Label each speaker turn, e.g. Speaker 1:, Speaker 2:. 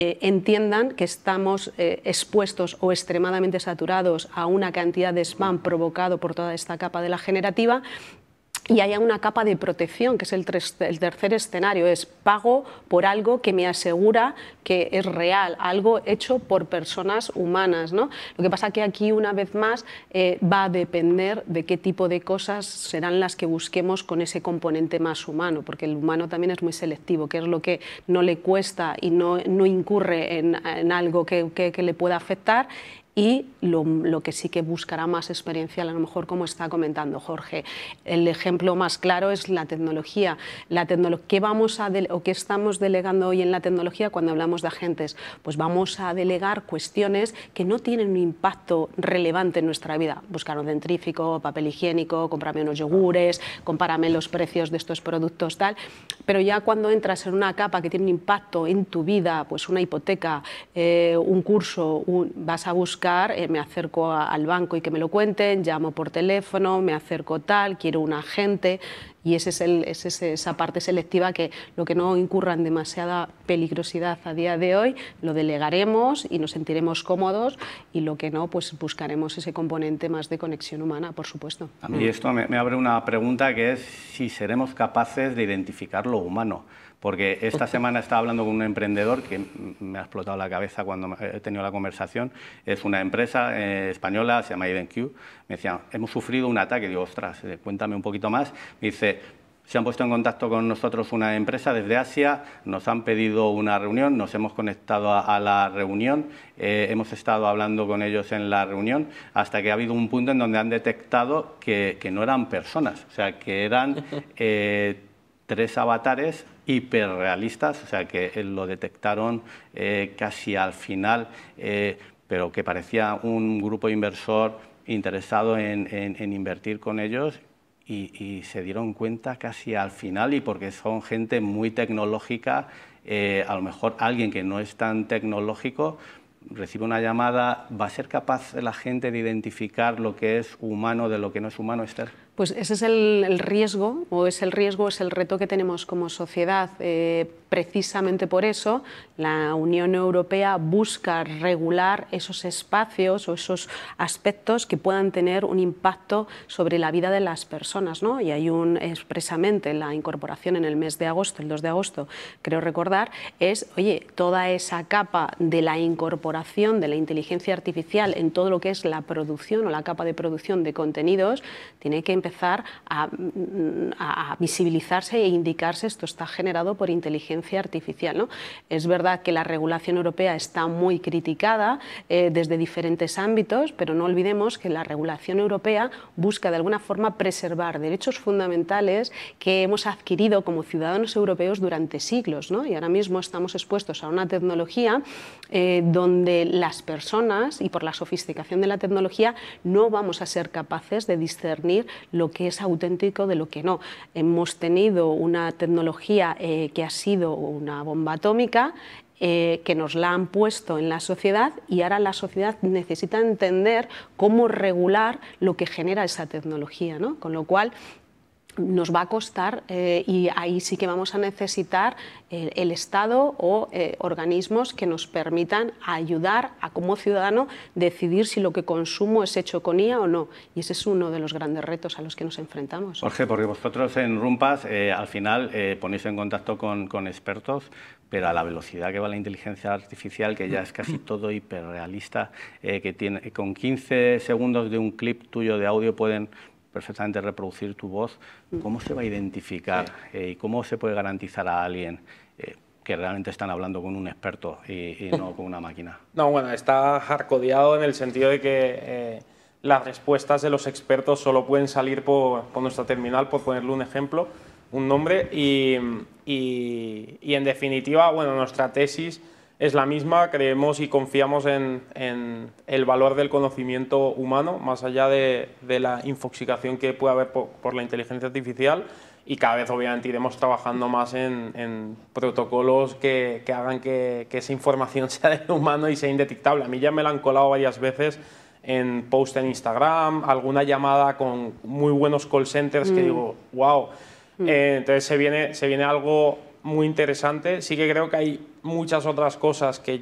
Speaker 1: entiendan que estamos expuestos o extremadamente saturados a una cantidad de spam provocado por toda esta capa de la generativa, y haya una capa de protección, que es el tercer escenario, es pago por algo que me asegura que es real, algo hecho por personas humanas, ¿no? Lo que pasa que aquí, una vez más, va a depender de qué tipo de cosas serán las que busquemos con ese componente más humano, porque el humano también es muy selectivo, que es lo que no le cuesta y no incurre en algo que le pueda afectar, y lo que sí que buscará más experiencial, a lo mejor, como está comentando Jorge. El ejemplo más claro es la tecnología. ¿Qué estamos delegando hoy en la tecnología cuando hablamos de agentes? Pues vamos a delegar cuestiones que no tienen un impacto relevante en nuestra vida. Buscar un dentífrico, papel higiénico, cómprame unos yogures, compárame los precios de estos productos, tal. Pero ya cuando entras en una capa que tiene un impacto en tu vida, pues una hipoteca, un curso, vas a buscar, me acerco al banco y que me lo cuenten, llamo por teléfono, me acerco tal, quiero un agente, y es esa parte selectiva, que lo que no incurra en demasiada peligrosidad a día de hoy lo delegaremos y nos sentiremos cómodos, y lo que no, pues buscaremos ese componente más de conexión humana, por supuesto.
Speaker 2: A mí esto me abre una pregunta, que es si seremos capaces de identificar lo humano. Porque esta semana estaba hablando con un emprendedor que me ha explotado la cabeza cuando he tenido la conversación. Es una empresa española, se llama IdenQ. Me decía, hemos sufrido un ataque. Digo, ostras, cuéntame un poquito más. Me dice, se han puesto en contacto con nosotros una empresa desde Asia, nos han pedido una reunión, nos hemos conectado a la reunión, hemos estado hablando con ellos en la reunión, hasta que ha habido un punto en donde han detectado que no eran personas, o sea, que eran 3 avatares hiperrealistas, o sea, que lo detectaron casi al final, pero que parecía un grupo inversor interesado en invertir con ellos, y se dieron cuenta casi al final, y porque son gente muy tecnológica, a lo mejor alguien que no es tan tecnológico recibe una llamada. ¿Va a ser capaz la gente de identificar lo que es humano de lo que no es humano, Esther?
Speaker 1: Pues ese es el riesgo, es el reto que tenemos como sociedad. Precisamente por eso la Unión Europea busca regular esos espacios o esos aspectos que puedan tener un impacto sobre la vida de las personas, ¿no? Y hay expresamente la incorporación en el mes de agosto, el 2 de agosto, creo recordar, es, oye, toda esa capa de la incorporación de la inteligencia artificial en todo lo que es la producción o la capa de producción de contenidos, tiene que empezar a visibilizarse e indicarse, esto está generado por inteligencia artificial, ¿no? Es verdad que la regulación europea está muy criticada desde diferentes ámbitos, pero no olvidemos que la regulación europea busca de alguna forma preservar derechos fundamentales que hemos adquirido como ciudadanos europeos durante siglos, ¿no? Y ahora mismo estamos expuestos a una tecnología donde las personas, y por la sofisticación de la tecnología, no vamos a ser capaces de discernir lo que es auténtico de lo que no. Hemos tenido una tecnología que ha sido una bomba atómica, que nos la han puesto en la sociedad, y ahora la sociedad necesita entender cómo regular lo que genera esa tecnología, ¿no? Con lo cual nos va a costar, y ahí sí que vamos a necesitar el Estado o organismos que nos permitan ayudar a, como ciudadano, decidir si lo que consumo es hecho con IA o no. Y ese es uno de los grandes retos a los que nos enfrentamos.
Speaker 2: Jorge, porque vosotros en Rumpas al final ponéis en contacto con expertos, pero a la velocidad que va la inteligencia artificial, que ya es casi todo hiperrealista, que tiene, con 15 segundos de un clip tuyo de audio pueden perfectamente reproducir tu voz. ¿Cómo se va a identificar y cómo se puede garantizar a alguien que realmente están hablando con un experto y no con una máquina?
Speaker 3: No, bueno, está hardcodeado en el sentido de que las respuestas de los expertos solo pueden salir por nuestra terminal, por ponerle un ejemplo, un nombre, y en definitiva, bueno, nuestra tesis es la misma. Creemos y confiamos en el valor del conocimiento humano, más allá de la infoxicación que puede haber por la inteligencia artificial, y cada vez obviamente iremos trabajando más en protocolos que hagan que esa información sea del humano y sea indetectable. A mí ya me la han colado varias veces en post en Instagram, alguna llamada con muy buenos call centers que digo, wow. Entonces se viene algo muy interesante. Sí que creo que hay muchas otras cosas que